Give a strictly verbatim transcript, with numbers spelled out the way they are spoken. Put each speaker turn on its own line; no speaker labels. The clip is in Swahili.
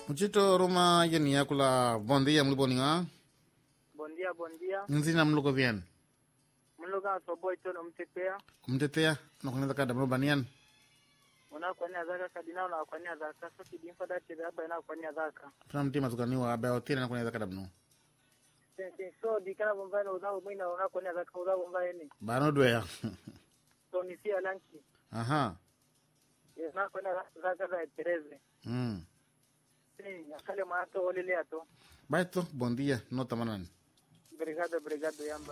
Muchito Roma yeni yakula bom dia mlu boninga.
Bom dia, bom dia.
Nzina mluko bien.
Mluga soboy tono mtetea.
Kumtetea no kunaweza kada mlu banian.
Una kwa nia zaka kadina una kwa nia zaka so kidimfa dati hapa ina kwa nia zaka.
Tuna mtima zukaniwa abe hotel na kunaweza kada mno.
Sisi so dikana bombana udao mwina una kwa nia zaka udao bombana ni.
Bano dwea.
So ni sia lanki.
Aha.
Yes na kwa nia zaka za Tereze.
Mm.
Sim, akale maato olele ato.
Baito, bom dia, nota manan.
Obrigado, obrigado yamba.